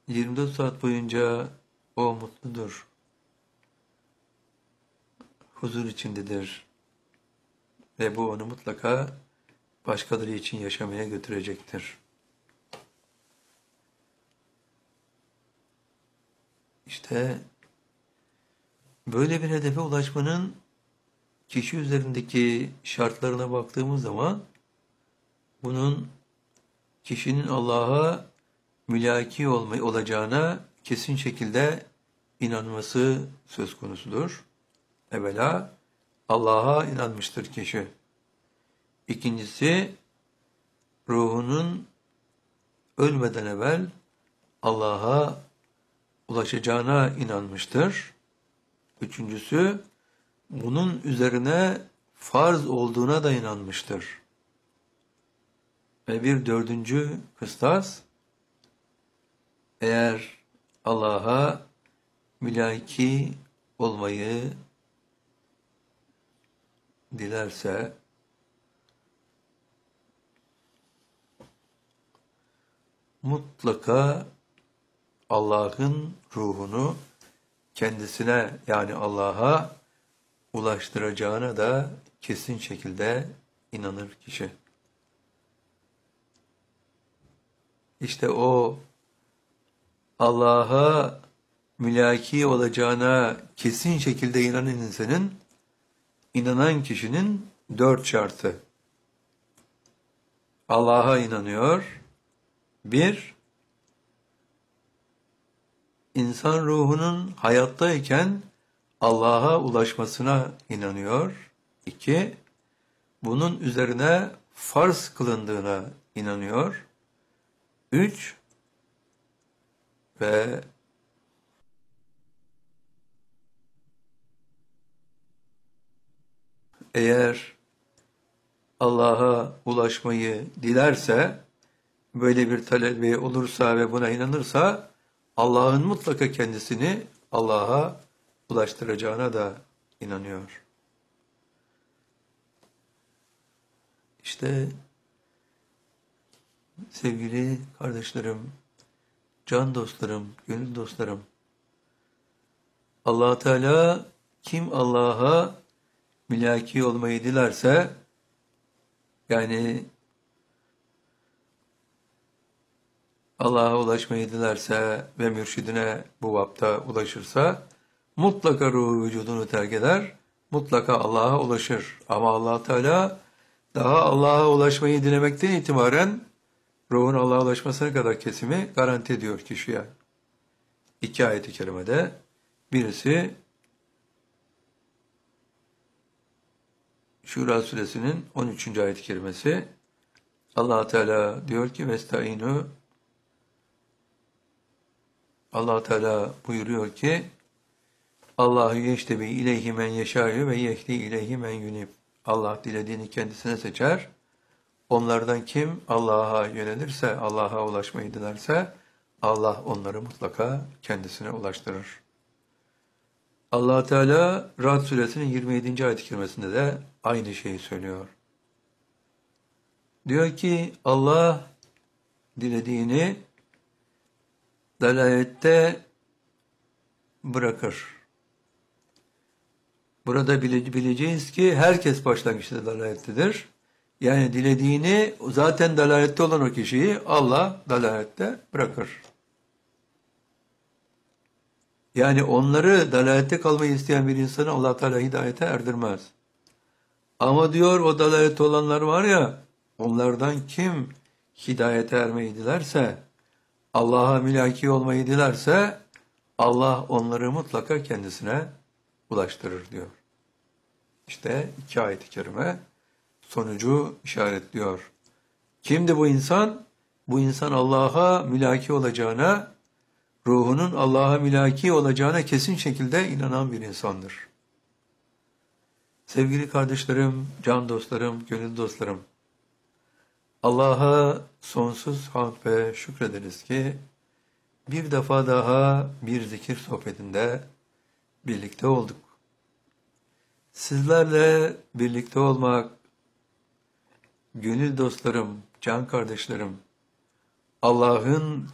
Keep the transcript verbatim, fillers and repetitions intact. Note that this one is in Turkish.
yirmi dört saat boyunca o mutludur, huzur içindedir ve bu onu mutlaka başkaları için yaşamaya götürecektir. İşte böyle bir hedefe ulaşmanın kişi üzerindeki şartlarına baktığımız zaman bunun kişinin Allah'a mülaki olmayı olacağına kesin şekilde inanması söz konusudur. Evvela Allah'a inanmıştır kişi. İkincisi, ruhunun ölmeden evvel Allah'a ulaşacağına inanmıştır. Üçüncüsü, bunun üzerine farz olduğuna da inanmıştır. Ve bir dördüncü kıstas, eğer Allah'a mülaki olmayı dilerse, mutlaka Allah'ın ruhunu kendisine, yani Allah'a ulaştıracağına da kesin şekilde inanır kişi. İşte o Allah'a mülaki olacağına kesin şekilde inanan insanın, inanan kişinin dört şartı. Allah'a inanıyor. Bir, insan ruhunun hayattayken Allah'a ulaşmasına inanıyor. İki, bunun üzerine farz kılındığına inanıyor. Üç, ve eğer Allah'a ulaşmayı dilerse, böyle bir talebi olursa ve buna inanırsa, Allah'ın mutlaka kendisini Allah'a ulaştıracağına da inanıyor. İşte sevgili kardeşlerim, can dostlarım, gönül dostlarım, Allah Teala kim Allah'a mülaki olmayı dilerse, yani Allah'a ulaşmayı dilerse ve mürşidine bu vapta ulaşırsa, mutlaka ruhu vücudunu terk eder, mutlaka Allah'a ulaşır. Ama Allah Teala daha Allah'a ulaşmayı dilemekten itibaren ruhun Allah'a ulaşmasına kadar kesimi garanti ediyor kişiye. İki ayet-i kerimede, birisi Şura suresinin on üçüncü ayet-i kerimesi, Allah Teala diyor ki vestaînû, Allah Teala buyuruyor ki Allahu yeştebi ileyhi men yeşâ'yu ve yehdi ileyhi men yunib. Allah dilediğini kendisine seçer. Onlardan kim Allah'a yönelirse, Allah'a ulaşmayı dilerse, Allah onları mutlaka kendisine ulaştırır. Allah Teala Ra'd suresinin yirmi yedinci ayet-i kerimesinde de aynı şeyi söylüyor. Diyor ki Allah dilediğini dalalette bırakır. Burada bile, bileceğiz ki herkes başlangıçta dalalettedir. Yani dilediğini, zaten dalalette olan o kişiyi Allah dalalette bırakır. Yani onları dalalette kalmayı isteyen bir insanı Allah Teala hidayete erdirmez. Ama diyor o dalalette olanlar var ya, onlardan kim hidayete ermeyi dilerse, Allah'a mülaki olmayı dilerse, Allah onları mutlaka kendisine ulaştırır diyor. İşte iki ayet-i kerime sonucu işaretliyor. Kimdi bu insan? Bu insan Allah'a mülaki olacağına, ruhunun Allah'a mülaki olacağına kesin şekilde inanan bir insandır. Sevgili kardeşlerim, can dostlarım, gönül dostlarım, Allah'a sonsuz hamd ve şükrederiz ki bir defa daha bir zikir sohbetinde birlikte olduk. Sizlerle birlikte olmak, gönül dostlarım, can kardeşlerim, Allah'ın